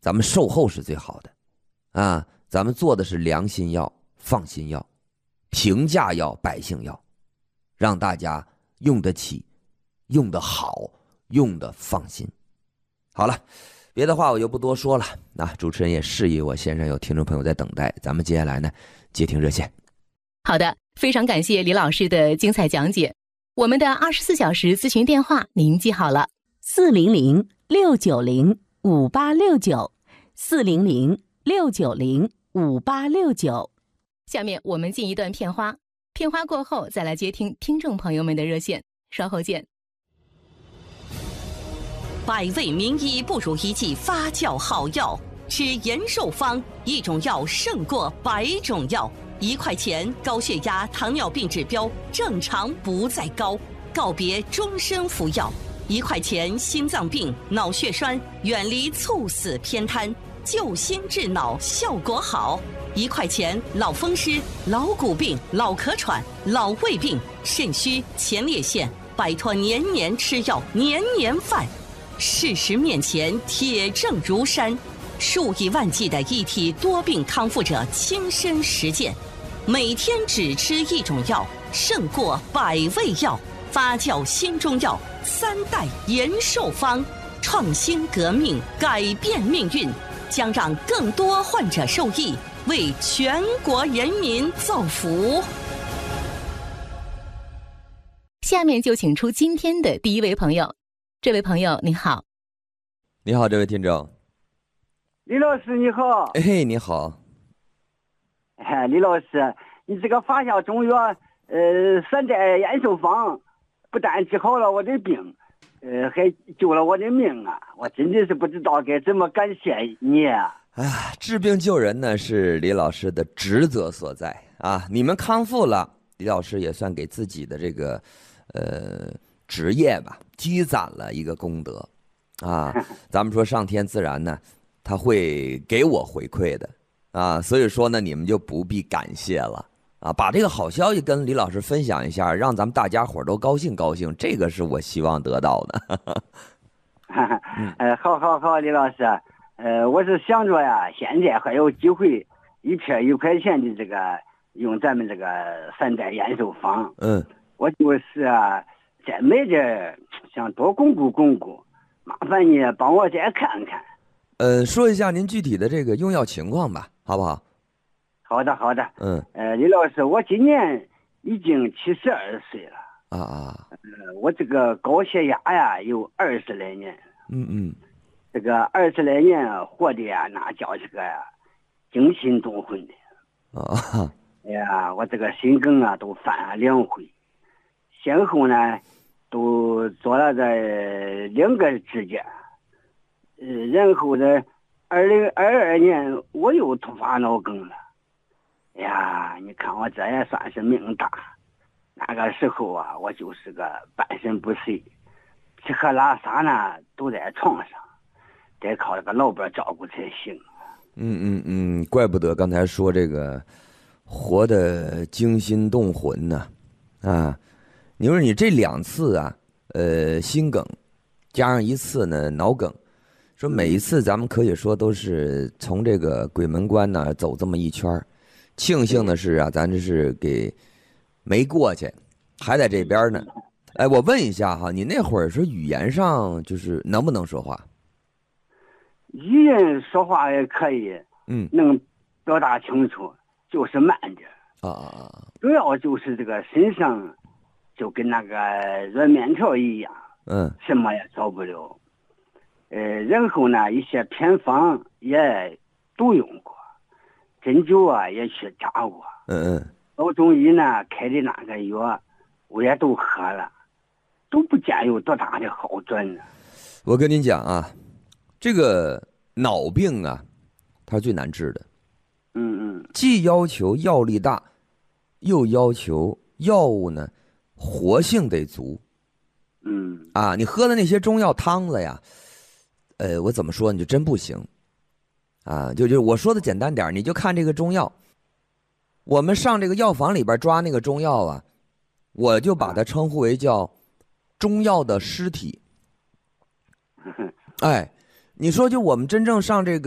咱们售后是最好的啊，咱们做的是良心药、放心药、平价药、百姓药，让大家用得起、用得好、用得放心。好了，别的话我就不多说了。主持人也示意我线上有听众朋友在等待，咱们接下来呢接听热线。 好的，非常感谢李老师的精彩讲解。我们的24小时咨询电话您记好了，400-690-5869，400-690-5869。下面我们进一段片花，片花过后再来接听听众朋友们的热线，稍后见。 百味名医不如一剂发酵好药，吃延寿方，一种药胜过100种药。1块钱，高血压、糖尿病指标正常不再高，告别终身服药。1块钱，心脏病、脑血栓远离猝死偏瘫，救心治脑效果好。1块钱，老风湿、老骨病、老咳喘、老胃病、肾虚、前列腺，摆脱年年吃药、年年犯。事实面前，铁证如山。数以万计的一体多病康复者亲身实践，每天只吃一种药，胜过100味药。发酵新中药3代延寿方，创新革命，改变命运，将让更多患者受益，为全国人民造福。 下面就请出今天的第一位朋友。这位朋友您好。 你好，这位听众。 李老师你好。 哎，你好。 李老师，你这个发酵中药3代延寿方，不但治好了我的病，还救了我的命啊！我真的是不知道该怎么感谢你啊！ 治病救人呢是李老师的职责所在啊！你们康复了，李老师也算给自己的这个职业吧积攒了一个功德啊！咱们说上天自然呢，他会给我回馈的啊！所以说呢，你们就不必感谢了啊！把这个好消息跟李老师分享一下，让咱们大家伙都高兴高兴，这个是我希望得到的。 好，李老师，我是想着呀，现在还有机会一片1块钱的这个用咱们这个3代延寿方，我就是再买点，想多巩固，麻烦你帮我再看看。 说一下您具体的这个用药情况吧，好不好？ 好的。李老师，我今年已经72岁了。我这个高血压呀有20来年。这个20来年活的呀，那叫这个惊心动魂的。哎呀，我这个心梗啊都犯了2回，先后呢都做了这2个指甲。然后呢2022年我又突发脑梗了。哎呀，你看我这也算是命大。那个时候啊，我就是个半身不遂，吃喝拉撒呢都在床上，得靠这个老伴照顾才行。 怪不得刚才说这个活得惊心动魂呢。你说你这2次啊，心梗加上1次呢脑梗，说每一次咱们可以说都是从这个鬼门关呢走这么一圈。庆幸的是啊，咱这是给没过去，还在这边呢。我问一下哈，你那会儿是语言上就是能不能说话？ 语言说话也可以，能表达清楚，就是慢点。主要就是这个身上就跟那个软面条一样，什么也少不了。然后呢，一些偏方也都用过，针灸啊也去扎过。老中医呢开的那个药我也都喝了，都不见有多大的好转呢。 我跟您讲啊，这个脑病啊它是最难治的。既要求药力大，又要求药物呢活性得足。你喝的那些中药汤子呀，我怎么说你就真不行啊！就我说的简单点，你就看这个中药，我们上这个药房里边抓那个中药啊，我就把它称呼为叫中药的尸体。你说就我们真正上这个